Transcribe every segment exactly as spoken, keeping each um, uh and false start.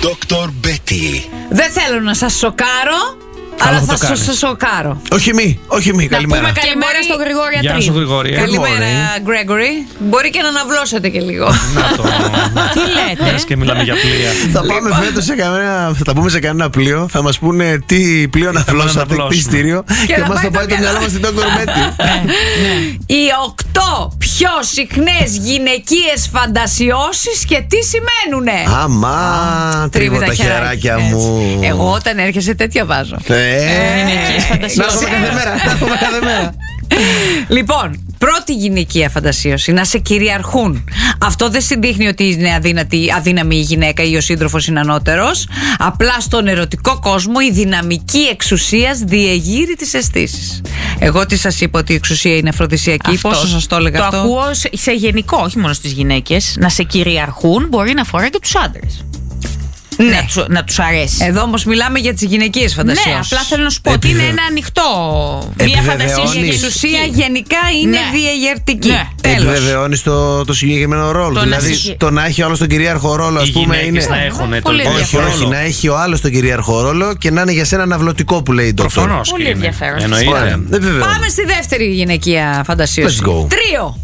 Doctor Betty. Δεν θέλω να σας σοκάρω, αλλά θα σας σα σοκάρω. Όχι μη, όχι μη, καλημέρα. Να πούμε καλημέρα στον Γρηγόρη Γεια σου, Γρηγόρη. Καλημέρα, Γκρέγκορι. Μπορεί και να αναβλώσετε και λίγο. Να το. Τι λέτε? Πες και μιλάμε για πλοία. Θα πάμε φέτος σε κανένα, θα τα πούμε σε κανένα πλοίο. Θα μας πούνε τι πλοίο να βλώσατε, τι στήριο. Και μας θα πάει το μυαλό μας στην Doctor Betty. Οι οκτώ πιο συχνές γυναικείες φαντασιώσεις και τι σημαίνουνε. Αμά, τρίβω τα χεράκια μου. Εγώ όταν έρχεσαι τέτοια βάζω. Γυναικείες φαντασιώσεις. Να έχουμε κάθε μέρα. Να έχουμε κάθε μέρα. Λοιπόν, πρώτη γυναικεία φαντασίωση, να σε κυριαρχούν. Αυτό δεν συντύχνει ότι είναι αδύνατη, αδύναμη η γυναίκα ή ο σύντροφος είναι ανώτερος. Απλά στον ερωτικό κόσμο η δυναμική εξουσίας διεγείρει τις αισθήσεις. Εγώ τι σας είπα, ότι η εξουσία είναι αφροδισιακή? Πόσο σας το έλεγα το αυτό? Το ακούω σε γενικό, όχι μόνο στις γυναίκες. Να σε κυριαρχούν μπορεί να αφορά και τους άντρες. Ναι. Να, τους, να τους αρέσει. Εδώ όμως μιλάμε για τις γυναικείες φαντασίες. Ναι, απλά θέλω να σου πω ότι Επιβε... είναι ένα ανοιχτό. Μια φαντασία η εξουσία γενικά είναι ναι. διεγερτική. Ναι. Επιβεβαιώνεις το, το συγκεκριμένο ρόλο. Το δηλαδή να... το να έχει όλος τον κυρίαρχο ρόλο, ας πούμε. Είναι... να έχουν ναι, τον όχι, ρόλο. όχι, να έχει ο άλλος τον κυρίαρχο ρόλο και να είναι για σένα αναβλωτικό που λέει η Doctor. Προφανώς. Πολύ ενδιαφέρον. Πάμε στη δεύτερη γυναικεία φαντασίωση. Τρίο.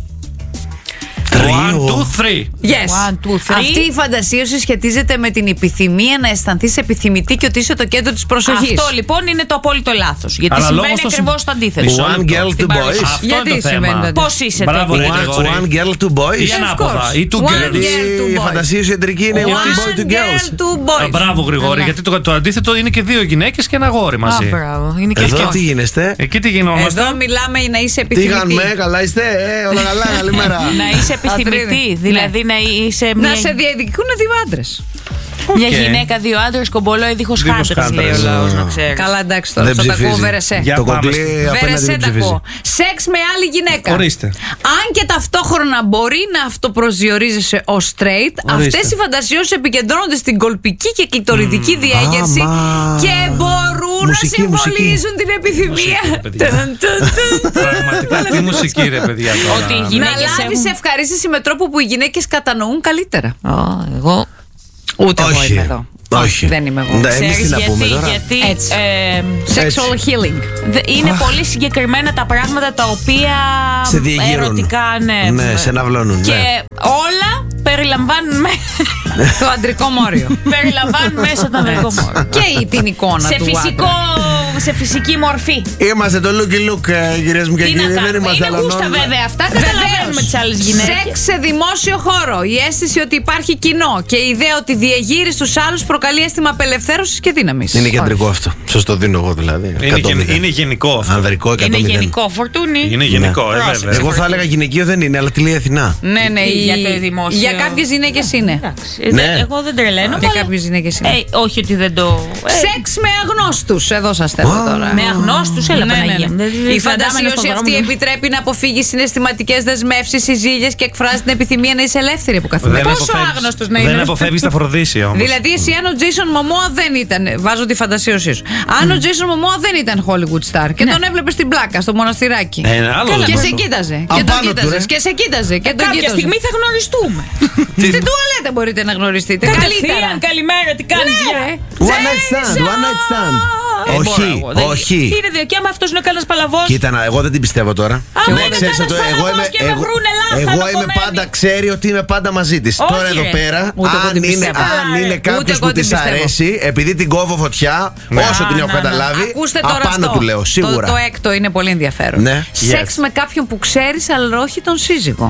One, two, three. Yes. One, two, three. Αυτή η φαντασίωση σχετίζεται με την επιθυμία να αισθανθείς επιθυμητή και ότι είσαι το κέντρο της προσοχής. Αυτό λοιπόν είναι το απόλυτο λάθος. Γιατί αλλά συμβαίνει το ακριβώς το αντίθετο. One girl, two boys. Αυτό γιατί είναι το συμβαίνει θέμα. το Πώς είσαι Μπράβο, τότε? One, one girl, two boys. Ή ανάποδα. Ή two One girls. girl, two Η boys. φαντασίωση ιατρική είναι one boy, two One girls. girl, two boys. Α, μπράβο, Γρηγόρη, γιατί το, το αντίθετο είναι και δύο γυναίκες και ένα αγόρι μαζί. Α, μπράβο. Είναι και Εδώ αυτό. τι γίνεστε? Εκεί τι γινόμαστε? Εδώ μιλάμε να είσαι Τι επιθυμητή. κάνουμε, καλά είστε, ε, όλα καλά, καλημέρα. Να είσαι επιθυμητή. Δηλαδή να είσαι Να μια, σε διεκδικούν δύο άντρες. μια Οκ. γυναίκα, δύο άντρες, κομπολόι, δίχως Δίχως χάντρες, λέει ο χάντρες. λαός, να ξέρεις. Καλά, εντάξει τώρα. Δεν Αυτό τα ακούω ψηφίζει. βερεσέ. Για Το πάμε κοκλί στο- απέναντι Βερεσέ δεν τα ψηφίζει. ακούω. Σεξ με άλλη γυναίκα. Ορίστε. Αν και ταυτόχρονα μπορεί να αυτοπροσδιορίζεσαι ως straight, Ορίστε. αυτές οι φαντασιώσεις επικεντρώνονται στην κολπική και κλειτοριδική διέγερση Αμά. και μπορούν Μουσική, να συμβολίζουν την επιθυμία. Μουσική, παιδιά. Ταν, ταν, ταν, ταν. Πραγματικά τι μουσική, ρε παιδιά. τώρα. Ότι οι Να γυναίκες λάβεις έχουν- ευχαρίστηση με τρόπο που οι γυναίκες κατανοούν καλύτερα. Ω, εγώ. Ούτε εγώ Όχι. είμαι εδώ. Όχι. Δεν είμαι εγώ. Ναι, εμείς Ξέρεις τι να πούμε γιατί, τώρα. γιατί Έτσι. ε, Sexual healing. δε- είναι πολύ συγκεκριμένα τα πράγματα τα οποία Σε διεγείρουν. ερωτικά ανέβουν. Ναι, σε αναβλώνουν. Και ναι. όλα περιλαμβάνουν, με... Το αντρικό μόριο. περιλαμβάνουν μέσα το ανδρικό μόριο. Και την εικόνα σε, του φυσικό, άντρα. σε φυσική μορφή. Είμαστε το looky look, ε, κυρίες μου και Τι να κύριοι. Δεν κάνουμε. είμαστε Είναι γούστα αλλονών. βέβαια αυτά. Καταλαβαίνουμε τις άλλες γυναίκες. Σεξ σε δημόσιο χώρο. Η αίσθηση ότι υπάρχει κοινό και η ιδέα ότι διεγείρει στους άλλους προκαλεί αίσθημα απελευθέρωσης και δύναμης. Είναι κεντρικό αυτό. Σας το δίνω εγώ δηλαδή. Είναι, εκατό γεν- μηδέν. είναι γενικό αυτό. Ανδρικό εκατό Είναι μηδέν. γενικό φορτούνι. Είναι γενικό, Ναι. ε, Πρόσεξε. βέβαια. Εγώ θα έλεγα γυναικείο δεν είναι, αλλά τι λέει Αθηνά. Ναι, ναι. η- Για το δημόσιο. Για κάποιες γυναίκες είναι. Εντάξει, Ναι. δεν- Εγώ δεν τρελαίνω. Για αλλά- κάποιες γυναίκες είναι. Ε, όχι ότι δεν το. ε, Σεξ με αγνώστους. Εδώ σας θέλω τώρα. Με αγνώστους, έλα Ναι, ναι, Παναγία ναι. μου. Δεν- Η δεν φαντάμαι φαντασίωση στον αυτή δρόμο. επιτρέπει να αποφύγει συναισθηματικές δεσμεύσεις ή ζήλιες και εκφράζει την επιθυμία να είσαι ελεύθερη από καθημερινά. Δεν Πόσο αποφεύγεις- άγνωστος να Δεν είναι. αποφεύγεις τα φροντίσια όμως. Δηλαδή, εσύ αν ο Jason Momoa δεν ήταν. Βάζω τη φαντασίωσή σου. Αν ο Jason Momoa δεν ήταν Hollywood star και τον έβλεπε στην πλάκα, στο μοναστηράκι. Ε, ένα άλλο Και δεν σε μπορώ. κοίταζε. Και τον Απάνω του, κοίταζε. ρε. Και σε κοίταζε. Και τον Κάποια κοίταζε. στιγμή θα γνωριστούμε. Στην τουαλέτα μπορείτε να γνωριστείτε. Καλύτερα. Κατευθείαν, καλημέρα, τι κάνεις, Ναι, γεια. ρε. One night stand, one night stand. Ε, μπορώ Όχι, εγώ, δεν- όχι. Τι είναι δύο, και άμα αυτός είναι ο καλός παλαβός. Κοίτα, να, εγώ δεν την πιστεύω τώρα. Άμα Ναι, είναι ξέρεις, καλός το- εγώ παλαβός είμαι, και με εγώ, βρούνε λάθα, εγώ με είμαι κομμένα. πάντα, ξέρει ότι είμαι πάντα μαζί τη. Όχι, Τώρα εδώ ρε. πέρα, Ούτε εγώ αν την είναι, πιστεύω. αν είναι Ούτε κάποιο εγώ που την τη πιστεύω. αρέσει, επειδή την κόβω φωτιά, όσο Α, την έχω να, να. καταλάβει, Ακούστε τώρα απάνω αυτό. του λέω, σίγουρα. Το, το έκτο είναι πολύ ενδιαφέρον. Ναι. Σεξ Yes. με κάποιον που ξέρεις, αλλά όχι τον σύζυγο.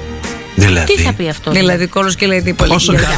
Δηλαδή. Τι θα πει αυτό. Δηλαδή, κόλος και λέει τίποτα. Πόσο καλά.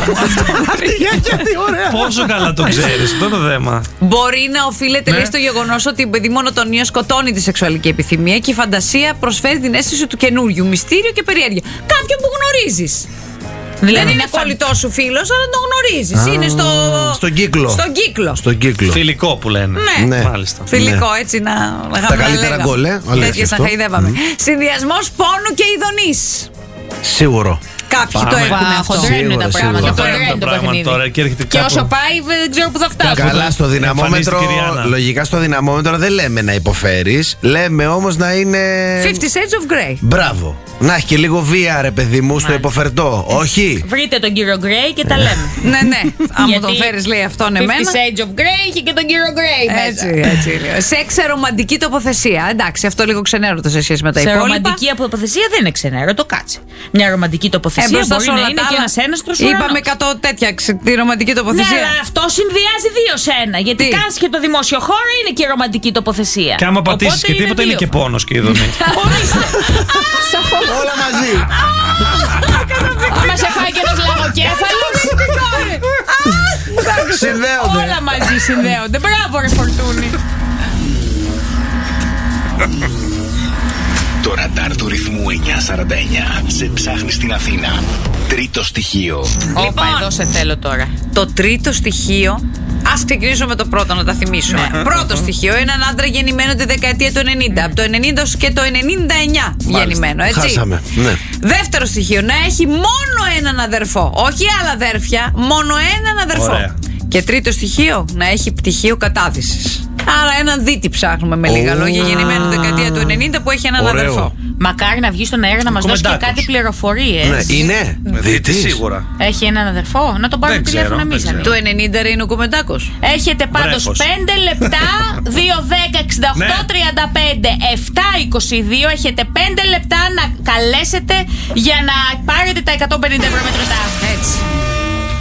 Γιατί ωραία. Πόσο καλά το ξέρεις, αυτό είναι το θέμα. Μπορεί να οφείλεται Ναι. λέει, στο γεγονός ότι η μονοτονία σκοτώνει τη σεξουαλική επιθυμία και η φαντασία προσφέρει την αίσθηση του καινούριου, μυστήριο και περιέργεια. Κάποιον που γνωρίζεις. Δηλαδή δεν είναι φαν- κολλητό σου φίλος, αλλά τον γνωρίζεις. Α, Είναι στο... στον κύκλο. Στον κύκλο. Στον κύκλο. Φιλικό που λένε. Ναι. Ναι. Μάλιστα. Φιλικό, έτσι να να Τα καλύτερα λέγαμε. γκολ, ε, αλήθεια Τέτοιες να αυτό. χαϊδεύαμε. Συνδυασμός πόνου και ειδονής. Σίγουρο. Κάποιοι το έχουν αυτό. Χοντρένουν τα πράγματα. Χοντρένουν τα πράγματα τώρα και έρχεται Και όσο πάει δεν ξέρω που θα φτάσουμε. Καλά, στο δυναμόμετρο. Λογικά στο δυναμόμετρο δεν λέμε να υποφέρεις. Λέμε όμως να είναι. Fifty Shades of Grey. Μπράβο. Να έχει και λίγο βία, ρε παιδί μου, στο υποφερτό. Όχι. Βρείτε τον κύριο Γκρέι και τα λέμε. Ναι, ναι. Αν μου τον φέρεις, λέει αυτόν εμένα. Fifty Shades of Grey είχε και τον κύριο Γκρέι μέσα. Έτσι, έτσι. Σεξ σε ρομαντική τοποθεσία. Εντάξει, αυτό λίγο ξενέρωτο σε σχέση με τα υπόλοιπα. Σε ρομαντική τοποθεσία δεν είναι ξενέρωτο, κάτσε. Μια ρομαντική τοποθεσία ε, μπορεί να είναι και ένας έναστρος ουρανός. Είπαμε εκατό τέτοια τη ρομαντική τοποθεσία. Ναι, αλλά αυτό συνδυάζει δύο σε ένα. Γιατί κάνει και το δημόσιο χώρο είναι και η ρομαντική τοποθεσία. Και άμα πατήσεις και τίποτα είναι και πόνος και η δομή. Όλα μαζί. Άμα σε φάει και ένας λαγοκέφαλος. Συνδέονται. Όλα μαζί συνδέονται. Μπράβο, ρε Φορτούνη. Το ραντάρ του ρυθμού εννιακόσια σαράντα εννιά σε ψάχνει στην Αθήνα. Τρίτο στοιχείο. Όπα, εδώ σε θέλω τώρα. Το τρίτο στοιχείο. Ας ξεκινήσω με το πρώτο να τα θυμίσουμε. Ναι. Πρώτο στοιχείο, έναν άντρα γεννημένο τη δεκαετία του ενενήντα. Από το ενενήντα και το ενενήντα εννιά γεννημένο, έτσι. Χάσαμε. Ναι. Δεύτερο στοιχείο, να έχει μόνο έναν αδερφό. Όχι άλλα αδέρφια, μόνο έναν αδερφό. Ωραία. Και τρίτο στοιχείο, να έχει πτυχίο κατάδυσης. Άρα έναν δίτη ψάχνουμε με λίγα Oh. λόγια, γεννημένο τη δεκαετία του ενενήντα που έχει έναν Ωραίο. αδερφό. Μακάρι να βγει στον αέρα να μας δώσει και Κομμεντάκος. κάτι πληροφορίες. Ναι, είναι. Δίτη Δίτης. σίγουρα. Έχει έναν αδερφό, να τον πάρουμε Δεν τηλέφωνο ξέρω, εμείς. δεν αν Το είναι. ενενήντα ρε είναι ο Κουμεντάκος. Έχετε πάντως Βρέφος. πέντε λεπτά, δύο, δέκα, εξήντα οκτώ, Ναι. τριάντα πέντε, επτά, είκοσι δύο. Έχετε πέντε λεπτά να καλέσετε για να πάρετε τα εκατόν πενήντα ευρώ μετρητά. Έτσι.